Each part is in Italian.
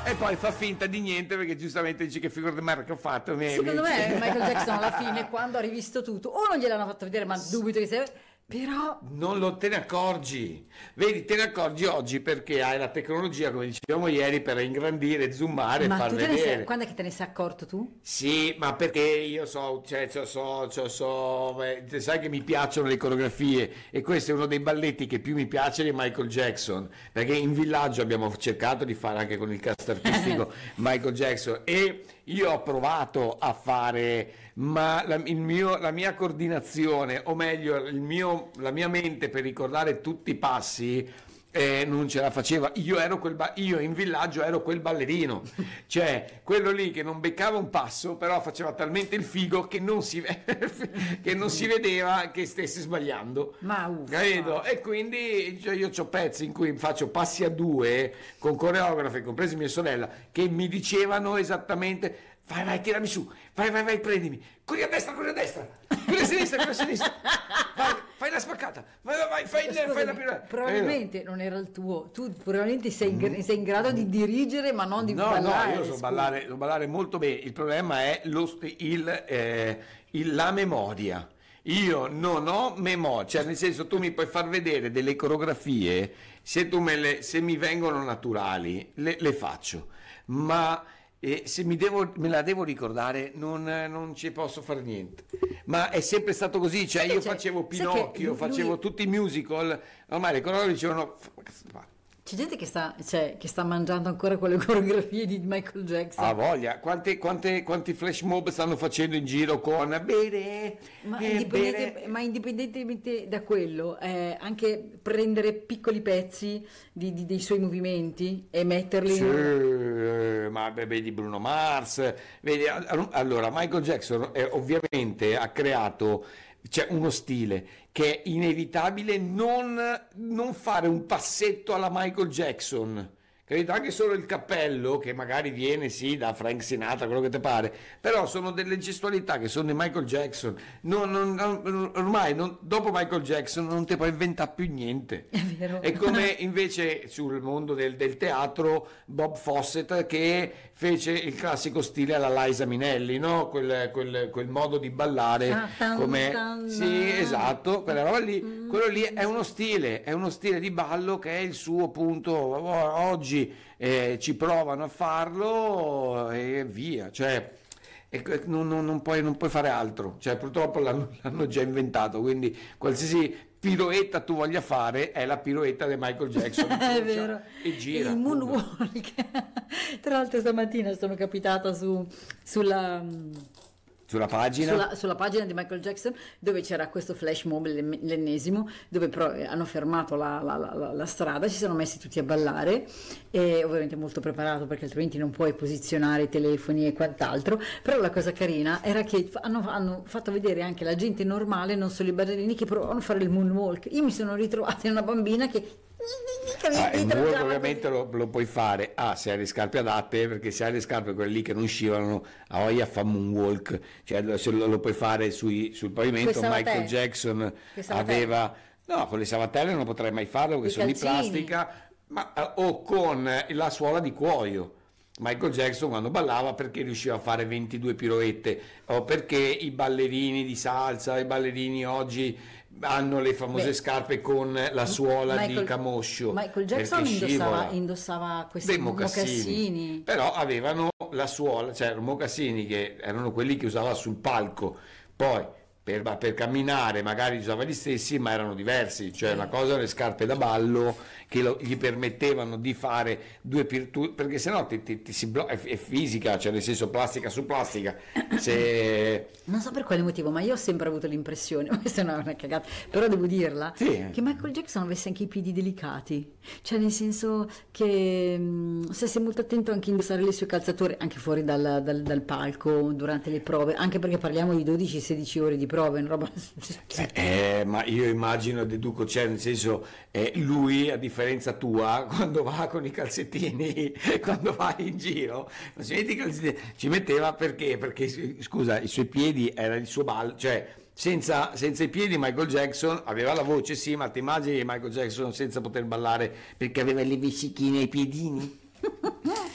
e poi fa finta di niente perché giustamente dice che figura di merda che ho fatto. Secondo me Michael Jackson alla fine, quando ha rivisto tutto, o non gliel'hanno fatto vedere, ma dubito che sia, però non te ne accorgi, vedi, te ne accorgi oggi perché hai la tecnologia, come dicevamo ieri, per ingrandire, zoomare e ma far tu vedere. quando è che te ne sei accorto tu? Sì, ma perché io sai che mi piacciono le coreografie e questo è uno dei balletti che più mi piace di Michael Jackson, perché in villaggio abbiamo cercato di fare anche con il cast artistico Michael Jackson e io ho provato a fare, ma la mia coordinazione, o meglio la mia mente per ricordare tutti i passi non ce la faceva. Io in villaggio ero quel ballerino, cioè quello lì che non beccava un passo, però faceva talmente il figo che non si vedeva che stesse sbagliando. Ma uffa. Capito? E quindi io ho pezzi in cui faccio passi a due con coreografe, comprese mia sorella, che mi dicevano esattamente: vai, tirami su, vai, prendimi, corri a destra, corri a sinistra, fai la spaccata, vai, fai la pirouette. Probabilmente non era il tuo, tu probabilmente sei in grado di dirigere ma non di ballare. No, io so ballare molto bene, il problema è la memoria. Io non ho memoria, cioè nel senso tu mi puoi far vedere delle coreografie, se mi vengono naturali le faccio, ma se me la devo ricordare non ci posso fare niente, ma è sempre stato così, cioè io facevo Pinocchio, facevo tutti i musical, ormai le coreografi dicevano c'è gente che sta mangiando ancora quelle coreografie di Michael Jackson. Ha voglia, quanti flash mob stanno facendo in giro con bene, ma indipendentemente da quello, anche prendere piccoli pezzi dei suoi movimenti e metterli ma vedi Bruno Mars, vedi, allora Michael Jackson ovviamente ha creato uno stile che è inevitabile non fare un passetto alla Michael Jackson, capito? Anche solo il cappello che magari viene sì da Frank Sinatra, quello che ti pare, però sono delle gestualità che sono di Michael Jackson. Ormai dopo Michael Jackson non ti puoi inventare più niente. È vero. È come invece sul mondo del teatro Bob Fosse che fece il classico stile alla Liza Minnelli, no? Quel modo di ballare sì, esatto, quella roba lì, quello lì è uno stile di ballo che è il suo punto. Oggi ci provano a farlo e via, cioè non puoi fare altro, cioè purtroppo l'hanno già inventato, quindi qualsiasi piroetta tu voglia fare è la piroetta di Michael Jackson. È vero. E gira il moonwalk. Tra l'altro stamattina sono capitata sulla pagina di Michael Jackson, dove c'era questo flash mob, l'ennesimo, dove però hanno fermato la strada, ci sono messi tutti a ballare, e ovviamente molto preparato perché altrimenti non puoi posizionare i telefoni e quant'altro. Però la cosa carina era che hanno fatto vedere anche la gente normale, non solo i ballerini, che provavano a fare il moonwalk. Io mi sono ritrovata in una bambina che il moonwalk ovviamente lo puoi fare se hai le scarpe adatte, perché se hai le scarpe quelle lì che non scivano, a voglia fa moonwalk, cioè se lo puoi fare sul pavimento. Michael Jackson aveva con le savatelle non potrei mai farlo perché sono di plastica, o con la suola di cuoio. Michael Jackson quando ballava, perché riusciva a fare 22 piroette, o perché i ballerini di salsa, i ballerini oggi hanno le famose scarpe con la suola di camoscio. Michael Jackson indossava questi mocassini, però avevano la suola, cioè mocassini che erano quelli che usava sul palco, poi per camminare magari usava gli stessi, ma erano diversi, cioè una cosa le scarpe da ballo che gli permettevano di fare perché sennò si blocca, è fisica, cioè nel senso plastica su plastica. Non so per quale motivo, ma io ho sempre avuto l'impressione, questa è una cagata, però devo dirla, che Michael Jackson avesse anche i piedi delicati, cioè nel senso che stesse molto attento anche a indossare le sue calzature anche fuori dal palco durante le prove, anche perché parliamo di 12-16 ore di prove, una roba. Ma io immagino, deduco, cioè nel senso lui, a differenza tua, quando va con i calzettini, quando va in giro non si mette i calzettini, ci metteva perché scusa, i suoi piedi era il suo ballo, cioè senza i piedi Michael Jackson aveva la voce, sì, ma ti immagini Michael Jackson senza poter ballare perché aveva le vescichine ai piedini?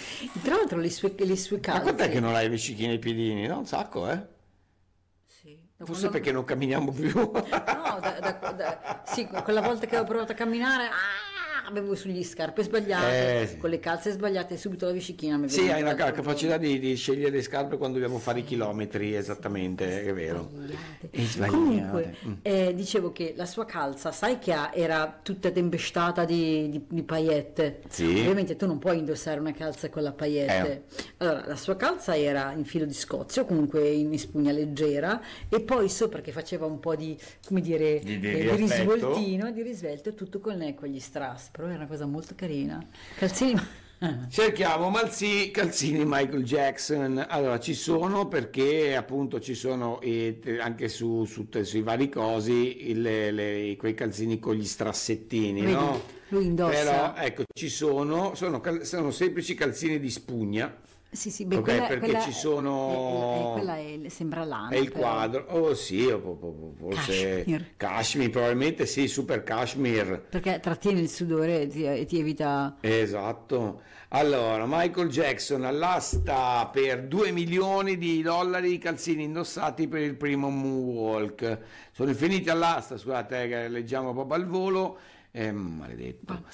Tra l'altro le sue Ma quant'è calze... che non hai vescichini ai piedini? No, un sacco, eh? Sì, da Forse quando- perché non camminiamo più. No, sì, quella volta che ho provato a camminare, avevo sugli scarpe sbagliate, Sì. con le calze sbagliate, subito la vescichina mi Sì, veniva hai una l'altro capacità di scegliere le scarpe quando dobbiamo fare i chilometri, esattamente, è vero. sbagliate. E sbagliate. Comunque, dicevo che la sua calza, sai che era tutta tempestata di paillette. Sì. Ovviamente tu non puoi indossare una calza con la paillette. Allora, la sua calza era in filo di Scozia, o comunque in spugna leggera, e poi sopra che faceva un po' di, come dire, Di di effetto. risvoltino, di risvelto, tutto con gli strass. Però era una cosa molto carina. Calzini... Cerchiamo calzini Michael Jackson. Allora, ci sono perché appunto ci sono anche sui vari cosi quei calzini con gli strassettini, Vedi, no? lui indossa. Però ecco, sono semplici calzini di spugna. Sì, sì, beh, Ok, perché ci sono... quella sembra lana. È il però. quadro, oh sì, forse Cashmere. Cashmere, probabilmente sì, super cashmere. Perché trattiene il sudore e ti evita... Esatto. Allora, Michael Jackson all'asta per 2 milioni di dollari i calzini indossati per il primo moonwalk. Sono infiniti all'asta, scusate, che leggiamo proprio al volo. Maledetto.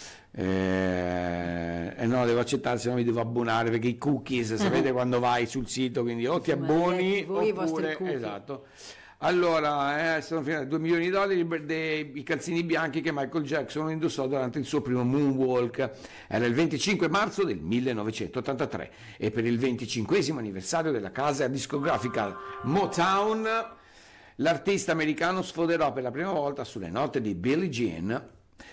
No, devo accettare, se no mi devo abbonare perché i cookies, sapete quando vai sul sito, quindi o ti abboni voi i vostri oppure... cookie. Esatto. Allora, sono finiti 2 milioni di dollari i calzini bianchi che Michael Jackson indossò durante il suo primo moonwalk. Era il 25 marzo del 1983 e per il 25esimo anniversario della casa discografica Motown, l'artista americano sfoderò per la prima volta sulle note di Billie Jean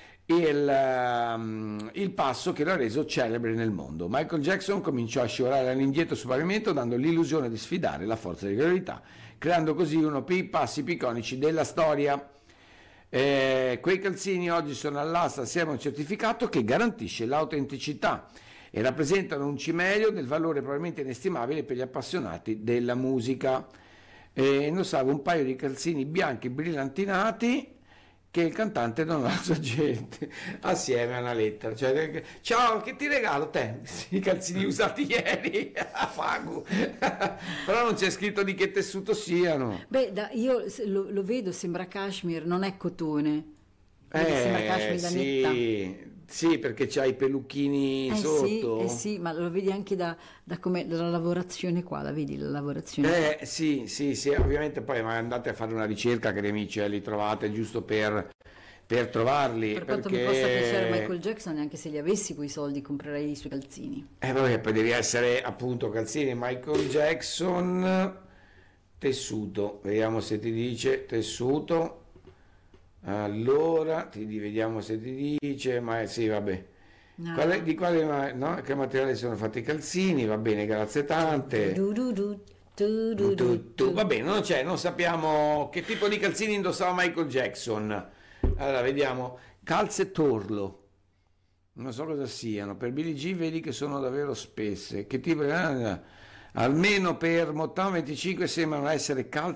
il passo che l'ha reso celebre nel mondo. Michael Jackson cominciò a scivolare all'indietro sul pavimento dando l'illusione di sfidare la forza di gravità, creando così uno dei passi più iconici della storia. Quei calzini oggi sono all'asta assieme a un certificato che garantisce l'autenticità e rappresentano un cimelio del valore probabilmente inestimabile per gli appassionati della musica. Indossava un paio di calzini bianchi brillantinati che il cantante donò alla sua gente assieme a una lettera, cioè, ciao, che ti regalo te? I calzini usati ieri a Fagu. Però non c'è scritto di che tessuto siano. Beh, io lo vedo, sembra cashmere, non è cotone. Vedi, sembra cashmere da netta. Sì, perché c'ha i pelucchini sotto. Sì, ma lo vedi anche dalla lavorazione qua, la vedi la lavorazione? Sì, ovviamente poi andate a fare una ricerca, cari amici, li trovate giusto per trovarli. Per quanto mi possa piacere Michael Jackson, neanche se li avessi quei soldi comprerei i suoi calzini. Vabbè, poi devi essere appunto calzini Michael Jackson, tessuto, vediamo se ti dice tessuto. Allora, vediamo se ti dice, ma sì, vabbè. No. Che materiale sono fatti i calzini? Va bene, grazie tante. Va bene, non sappiamo che tipo di calzini indossava Michael Jackson. Allora, vediamo. Calze torlo. Non so cosa siano. Per Billie Jean vedi che sono davvero spesse. Che tipo... almeno per Motown 25 sembrano essere calze